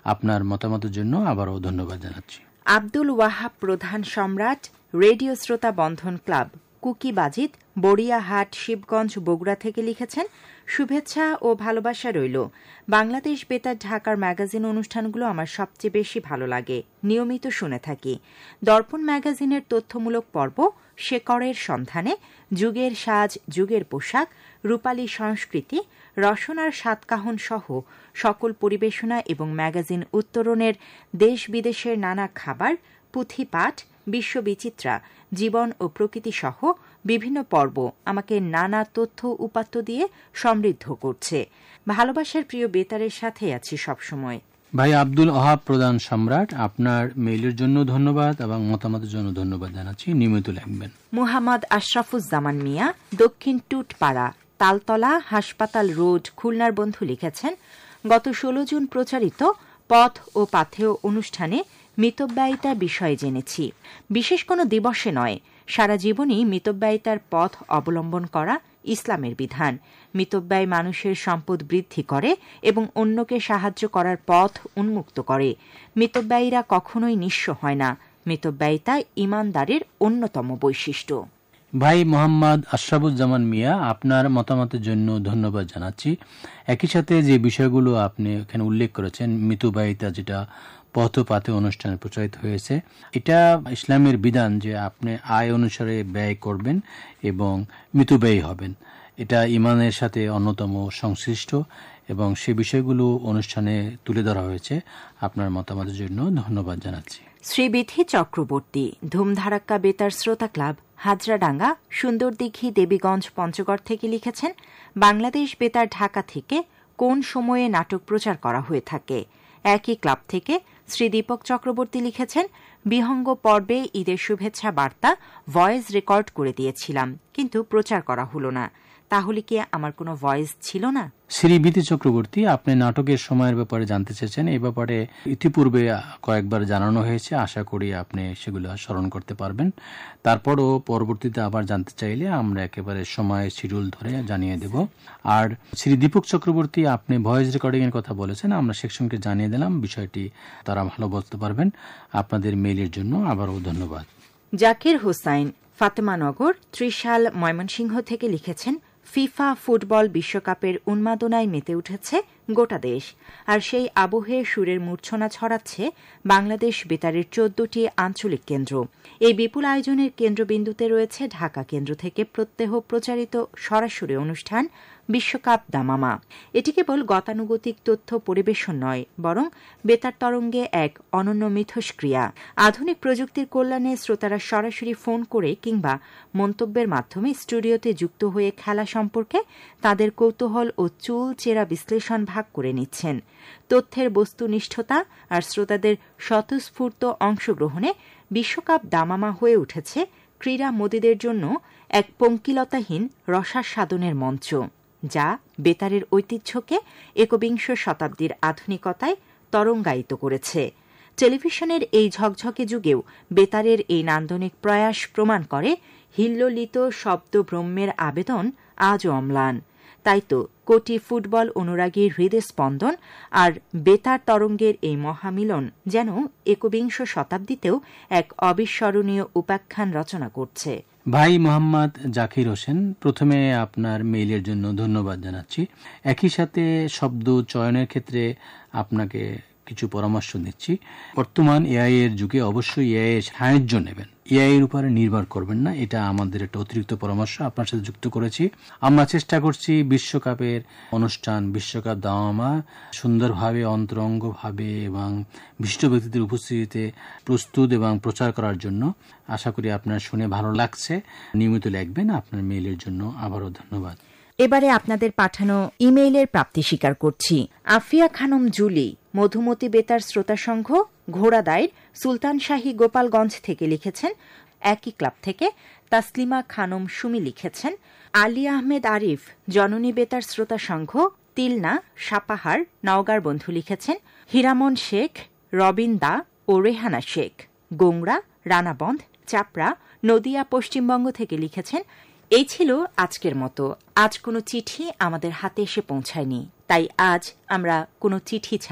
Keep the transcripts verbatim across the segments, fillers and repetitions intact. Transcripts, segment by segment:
আপনার মতামতের জন্য আবারও ধন্যবাদ জানাচ্ছি। আব্দুল ওয়াহাব প্রধান সম্রাট, রেডিও শ্রোতা বন্ধন ক্লাব, কুকি বাজিত, বড়িয়াহাট, শিবগঞ্জ, বগুড়া থেকে লিখেছেন, শুভেচ্ছা ও ভালোবাসা রইল। বাংলাদেশ বেতার ঢাকার ম্যাগাজিন অনুষ্ঠানগুলো আমার সবচেয়ে বেশি ভালো লাগে, নিয়মিত শুনে থাকি। দর্পণ ম্যাগাজিনের তথ্যমূলক পর্ব শেকড়ের সন্ধানে, যুগের সাজ, যুগের পোশাক, রূপালী সংস্কৃতি, রসনার সাতকাহন সহ সকল পরিবেশনা এবং ম্যাগাজিন উত্তরণের দেশ বিদেশের নানা খাবার, পুঁথিপাঠ, বিশ্ববিচিত্রা, জীবন ও প্রকৃতি সহ বিভিন্ন পর্ব আমাকে নানা তথ্য উপাত্ত দিয়ে সমৃদ্ধ করছে। ভালোবাসার প্রিয় বেতারের সাথে আছি সবসময়। ভাই আব্দুল ওহাব প্রধান সম্রাট, আপনার মেইলের জন্য ধন্যবাদ এবং মতামতের জন্য ধন্যবাদ জানাচ্ছি। নিয়মিত লিখবেন। মুহাম্মদ আশরাফুজ্জামান মিয়া, দক্ষিণ টুটপাড়া, তালতলা, হাসপাতাল রোড, খুলনার বন্ধু লিখেছেন, গত ষোলো জুন প্রচারিত পথ ও পাথেয় অনুষ্ঠানে মিতব্যয়িতা বিষয়ে জেনেছি। বিশেষ কোনো দিবসে নয়, সারা জীবনই মিতব্যয়িতার পথ অবলম্বন করা ইসলামের বিধান। মিতব্যয় মানুষের সম্পদ বৃদ্ধি করে এবং অন্যকে সাহায্য করার পথ উন্মুক্ত করে। মিতব্যয়ীরা কখনোই নিঃস্ব হয় না। মিতব্যয়িতা ইমানদারের অন্যতম বৈশিষ্ট্য। ভাই মোহাম্মদ আশরাফুজ্জামান মিয়া, আপনার মতামতের জন্য ধন্যবাদ জানাচ্ছি। একই সাথে যে বিষয়গুলো আপনি এখানে উল্লেখ করেছেন, মিতব্যয়িতা যেটা পথ পাথে অনুষ্ঠানে প্রচারিত হয়েছে, এটা ইসলামের বিধান যে আপনি আয় অনুসারে ব্যয় করবেন এবং মিতব্যয়ী হবেন। এটা ইমানের সাথে অন্যতম সংশ্লিষ্ট এবং সে বিষয়গুলো অনুষ্ঠানে তুলে ধরা হয়েছে। আপনার মতামতের জন্য ধন্যবাদ জানাচ্ছি। শ্রীবিধি চক্রবর্তী, ধুমধারাক্কা বেতার শ্রোতা ক্লাব, হাজরাডাঙ্গা, সুন্দরদিঘি, দেবীগঞ্জ, পঞ্চগড় থেকে লিখেছেন, বাংলাদেশ বেতার ঢাকা থেকে কোন সময়ে নাটক প্রচার করা হয়ে থাকে? একই ক্লাব থেকে শ্রী দীপক চক্রবর্তী লিখেছেন, বিহঙ্গ পর্বে ঈদের শুভেচ্ছা বার্তা ভয়েস রেকর্ড করে দিয়েছিলাম, কিন্তু প্রচার করা হল না। তাহলে কি আমার কোনো ভয়েস ছিল না? শ্রীবিধি চক্রবর্তী, আপনি নাটকের সময়ের ব্যাপারে জানতে চেয়েছেন। এই ব্যাপারে ইতিপূর্বে কয়েকবার জানানো হয়েছে, আশা করি আপনি সেগুলো স্মরণ করতে পারবেন। তারপরও পরবর্তীতে আবার জানতে চাইলে আমরা একেবারে সময় শিডিউল ধরে জানিয়ে দেব। আর শ্রী দীপক চক্রবর্তী, আপনি ভয়েস রেকর্ডিং এর কথা বলেছেন, আমরা সেকশনকে জানিয়ে দিলাম, বিষয়টি তারা ভালো বলতে পারবেন। আপনাদের মেইলের জন্য আবারও ধন্যবাদ। জাকির হোসাইন, ফাতেমানগর, ত্রিশাল, ময়মনসিংহ থেকে লিখেছেন, ফিফা ফুটবল বিশ্বকাপের উন্মাদনায় মেতে উঠেছে গোটা দেশ, আর সেই আবহে সুরের মূর্ছনা ছড়াচ্ছে বাংলাদেশ বেতারের চোদ্দটি আঞ্চলিক কেন্দ্র। এই বিপুল আয়োজনের কেন্দ্রবিন্দুতে রয়েছে ঢাকা কেন্দ্র থেকে প্রত্যহ প্রচারিত সরাসরি অনুষ্ঠান বিশ্বকাপ দামামা। এটি কেবল গতানুগতিক তথ্য পরিবেশন নয়, বরং বেতার তরঙ্গে এক অনন্য মিথস্ক্রিয়া। আধুনিক প্রযুক্তির কল্যাণে শ্রোতারা সরাসরি ফোন করে কিংবা মন্তব্যের মাধ্যমে স্টুডিওতে যুক্ত হয়ে খেলা সম্পর্কে তাদের কৌতূহল ও চুল চেরা বিশ্লেষণ ভাগ করে নিচ্ছেন। তথ্যের বস্তুনিষ্ঠতা আর শ্রোতাদের স্বতঃস্ফূর্ত অংশগ্রহণে বিশ্বকাপ দামামা হয়ে উঠেছে ক্রীড়া মোদীদের জন্য এক পঙ্কিলতাহীন রসাস্বাদনের মঞ্চ, যা বেতারের ঐতিহ্যকে একবিংশ শতাব্দীর আধুনিকতায় তরঙ্গায়িত করেছে। টেলিভিশনের এই ঝকঝকে যুগেও বেতারের এই নান্দনিক প্রয়াস প্রমাণ করে হিল্লোলিত শব্দ ব্রহ্মের আবেদন আজও অম্লান। তাই তো কোটি ফুটবল অনুরাগীর হৃদয় স্পন্দন আর বেতার তরঙ্গের এই মহামিলন যেন একবিংশ শতাব্দীতেও এক অবিস্মরণীয় উপাখ্যান রচনা করছে। ভাই মোহাম্মদ জাকির হোসেন, প্রথমে আপনার মেইলের জন্য ধন্যবাদ জানাচ্ছি। একই সাথে শব্দ চয়নের ক্ষেত্রে আপনাকে কিছু পরামর্শ দিচ্ছি। বর্তমান এআই এর যুগে অবশ্যই এআই এর সাহায্য নেবেন, এআই এর উপরে নির্ভর করবেন না। এটা আমাদের একটা অতিরিক্ত পরামর্শ আপনার সাথে যুক্ত করেছি। আমরা চেষ্টা করছি বিশ্বকাপের অনুষ্ঠান, বিশ্বকাপ দামামা সুন্দরভাবে, অন্তরঙ্গভাবে এবং বিশিষ্ট ব্যক্তিদের উপস্থিতিতে প্রস্তুত এবং প্রচার করার জন্য। আশা করি আপনার শুনে ভালো লাগছে। নিয়মিত লিখবেন। আপনার মেইলের জন্য আবারও ধন্যবাদ। এবারে আপনাদের পাঠানো ইমেইলের প্রাপ্তি স্বীকার করছি। আফিয়া খানম জুলি, মধুমতি বেতার শ্রোতা সংঘ, ঘোড়াদাইর, সুলতান শাহী, গোপালগঞ্জ থেকে লিখেছেন। একই ক্লাব থেকে তাসলিমা খানম সুমি লিখেছেন, আলী আহমেদ আরিফ, জননী বেতার শ্রোতা সংঘ, তিলনা, সাপাহার, নওগাঁর বন্ধু লিখেছেন। হীরামন শেখ, রবিন দা ও রেহানা শেখ, গোংরা, রানাবন্ধ, চাপড়া, নদিয়া, পশ্চিমবঙ্গ থেকে লিখেছেন, এই ছিল আজকের মতো। আজ কোনো চিঠি আমাদের হাতে এসে পৌঁছায়নি, তাই আজ আমরা কোনো চিঠি ছাড়াই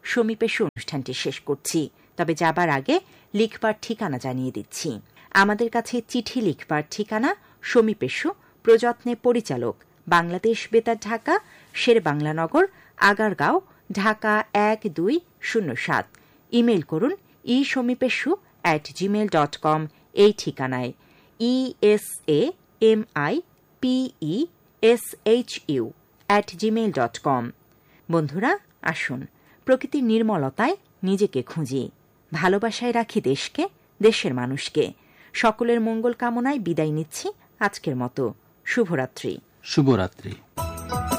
সমীপেশ অনুষ্ঠানটি শেষ করছি। তবে যাবার আগে লিখবার ঠিকানা জানিয়ে দিচ্ছি। আমাদের কাছে চিঠি লিখবার ঠিকানা সমীপেশ, প্রযত্নে পরিচালক, বাংলাদেশ বেতার, ঢাকা, শের বাংলানগর, আগারগাঁও, ঢাকা এক দুই শূন্য সাত। ইমেল করুন ই সমীপেশু অ্যাট জিমেল ডট কম এই ঠিকানায়। E S A M I P E S H U at Gmail dot com. বন্ধুরা, আসুন প্রকৃতির নির্মলতায় নিজেকে খুঁজি, ভালোবাসায় রাখি দেশকে, দেশের মানুষকে। সকলের মঙ্গল কামনায় বিদায় নিচ্ছি আজকের মতো। শুভরাত্রি। শুভরাত্রি।